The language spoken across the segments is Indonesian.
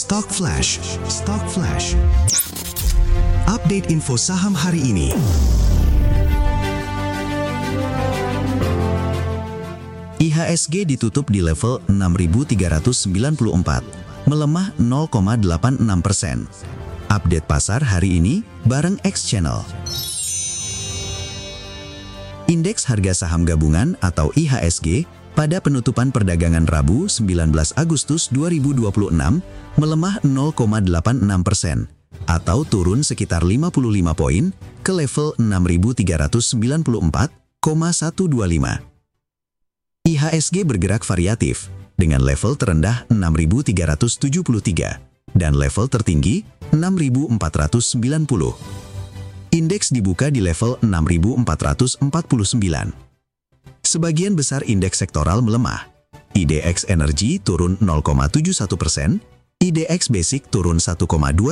Stock Flash. Stock Flash. Update info saham hari ini. IHSG ditutup di level 6.394, melemah 0,86%. Update pasar hari ini bareng X Channel. Indeks harga saham gabungan atau IHSG pada penutupan perdagangan Rabu 19 Agustus 2026 melemah 0,86% atau turun sekitar 55 poin ke level 6.394,125. IHSG bergerak variatif dengan level terendah 6.373 dan level tertinggi 6.490. Indeks dibuka di level 6.449. Sebagian besar indeks sektoral melemah. IDX Energi turun 0,71%, IDX Basic turun 1,21%,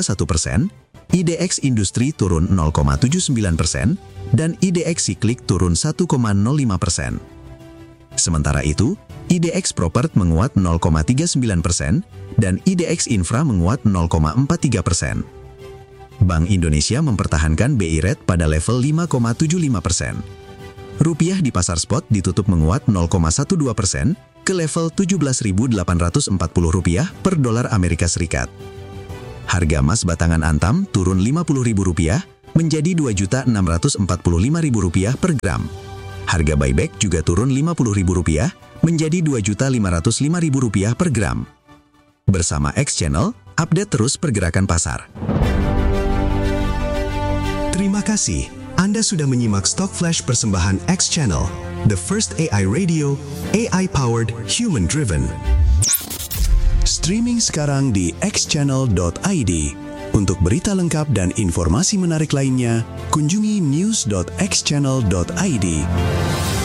IDX Industri turun 0,79%, dan IDX Siklik turun 1,05%. Sementara itu, IDX Propert menguat 0,39% dan IDX Infra menguat 0,43%. Bank Indonesia mempertahankan BI Rate pada level 5,75%. Rupiah di pasar spot ditutup menguat 0,12% ke level Rp17.840 per dolar Amerika Serikat. Harga emas batangan Antam turun Rp50.000 menjadi Rp2.645.000 per gram. Harga buyback juga turun Rp50.000 menjadi Rp2.505.000 per gram. Bersama X Channel, update terus pergerakan pasar. Terima kasih. Anda sudah menyimak Stock Flash persembahan X Channel, the first AI radio, AI-powered, human-driven. Streaming sekarang di xchannel.id. Untuk berita lengkap dan informasi menarik lainnya, kunjungi news.xchannel.id.